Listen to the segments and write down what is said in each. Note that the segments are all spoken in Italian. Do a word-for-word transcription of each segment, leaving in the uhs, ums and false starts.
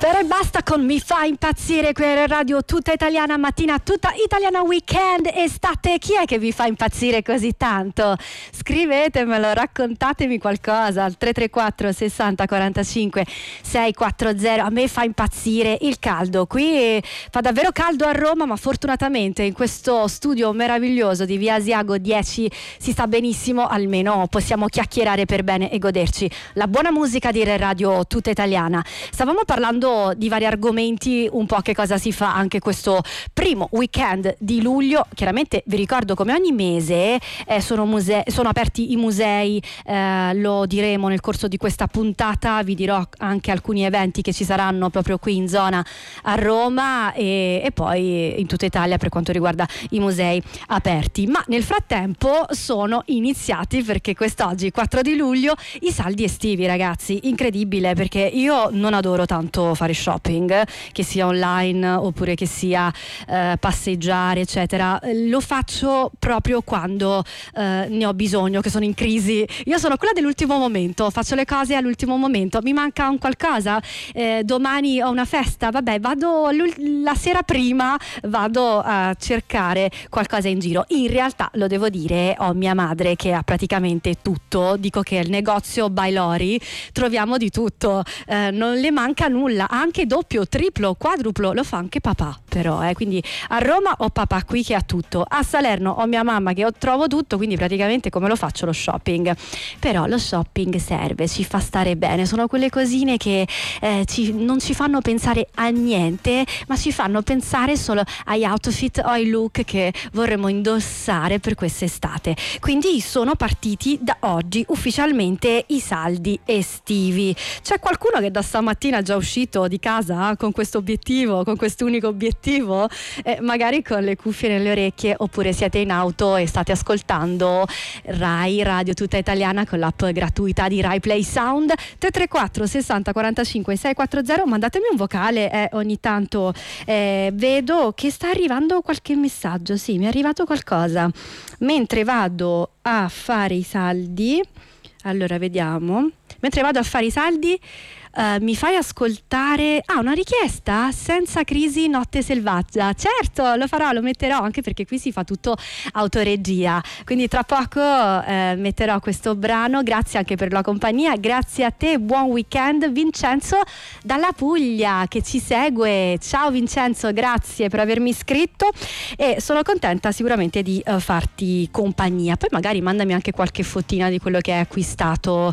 Però e basta con Mi fa impazzire qui a Radio Tutta Italiana Mattina, Tutta Italiana Weekend, estate. Chi è che vi fa impazzire così tanto? Scrivetemelo, raccontatemi qualcosa al tre tre quattro sessanta quarantacinque seicentoquaranta. A me fa impazzire il caldo. Qui fa davvero caldo a Roma, ma fortunatamente in questo studio meraviglioso di Via Asiago dieci si sta benissimo, almeno possiamo chiacchierare per bene e goderci la buona musica di Radio Tutta Italiana. Stavamo parlando di vari argomenti, un po' che cosa si fa anche questo primo weekend di luglio. Chiaramente vi ricordo, come ogni mese eh, sono, muse- sono aperti i musei, eh, lo diremo nel corso di questa puntata, vi dirò anche alcuni eventi che ci saranno proprio qui in zona a Roma e, e poi in tutta Italia per quanto riguarda i musei aperti. Ma nel frattempo sono iniziati, perché quest'oggi quattro di luglio, i saldi estivi, ragazzi. Incredibile, perché io non adoro tanto fare shopping, che sia online oppure che sia eh, passeggiare eccetera. Lo faccio proprio quando eh, ne ho bisogno, che sono in crisi. Io sono quella dell'ultimo momento, faccio le cose all'ultimo momento, mi manca un qualcosa, eh, domani ho una festa, vabbè, vado la sera prima, vado a cercare qualcosa in giro. In realtà, lo devo dire, ho mia madre che ha praticamente tutto. Dico che al negozio by Lori troviamo di tutto, eh, non le manca nulla, anche doppio, triplo, quadruplo, lo fa anche papà però, eh. Quindi a Roma ho papà qui che ha tutto, a Salerno ho mia mamma che ho, trovo tutto, quindi praticamente come lo faccio lo shopping? Però lo shopping serve, ci fa stare bene, sono quelle cosine che eh, ci, non ci fanno pensare a niente, ma ci fanno pensare solo agli outfit o ai look che vorremmo indossare per quest'estate. Quindi sono partiti da oggi ufficialmente i saldi estivi. C'è qualcuno che da stamattina è già uscito di casa con questo obiettivo, con quest'unico obiettivo, eh, magari con le cuffie nelle orecchie, oppure siete in auto e state ascoltando Rai Radio Tutta Italiana con l'app gratuita di Rai Play Sound. Tre tre quattro sessanta quarantacinque seicentoquaranta, mandatemi un vocale, eh, ogni tanto eh, vedo che sta arrivando qualche messaggio. Sì, mi è arrivato qualcosa mentre vado a fare i saldi. Allora vediamo, mentre vado a fare i saldi Uh, mi fai ascoltare ah una richiesta? Senza crisi notte selvaggia. Certo, lo farò, lo metterò, anche perché qui si fa tutto autoregia, quindi tra poco uh, metterò questo brano. Grazie anche per la compagnia, grazie a te, buon weekend. Vincenzo dalla Puglia che ci segue, ciao Vincenzo, grazie per avermi iscritto e sono contenta sicuramente di uh, farti compagnia. Poi magari mandami anche qualche fottina di quello che hai acquistato,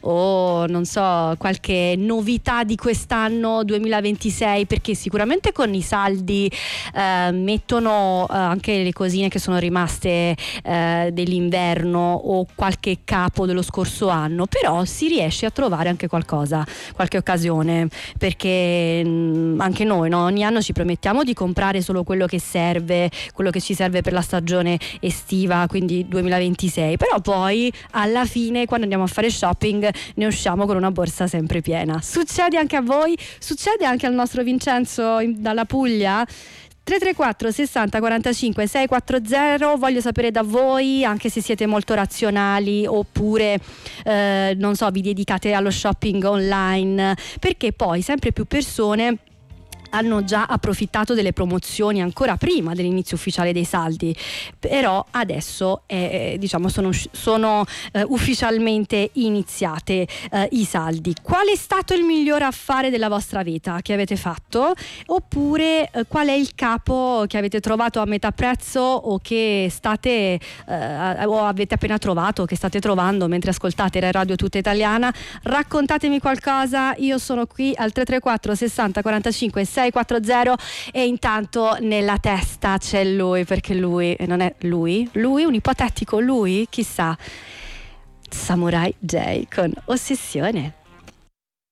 o non so, qualche novità di quest'anno duemilaventisei, perché sicuramente con i saldi eh, mettono eh, anche le cosine che sono rimaste eh, dell'inverno o qualche capo dello scorso anno, però si riesce a trovare anche qualcosa, qualche occasione, perché mh, anche noi, no? Ogni anno ci promettiamo di comprare solo quello che serve, quello che ci serve per la stagione estiva, quindi duemilaventisei, però poi alla fine, quando andiamo a fare shopping, ne usciamo con una borsa sempre piena. Succede anche a voi? Succede anche al nostro Vincenzo in, dalla Puglia? tre tre quattro sessanta quarantacinque seicentoquaranta, voglio sapere da voi, anche se siete molto razionali oppure eh, non so, vi dedicate allo shopping online, perché poi sempre più persone hanno già approfittato delle promozioni ancora prima dell'inizio ufficiale dei saldi, però adesso eh, diciamo sono, sono eh, ufficialmente iniziate eh, i saldi. Qual è stato il miglior affare della vostra vita che avete fatto? Oppure eh, qual è il capo che avete trovato a metà prezzo o che state eh, o avete appena trovato o che state trovando mentre ascoltate la Radio Tutta Italiana? Raccontatemi qualcosa, io sono qui al tre tre quattro sessanta quarantacinque seicentoquaranta e intanto nella testa c'è lui, perché lui non è lui, lui un ipotetico lui, chissà, Samurai J con Ossessione.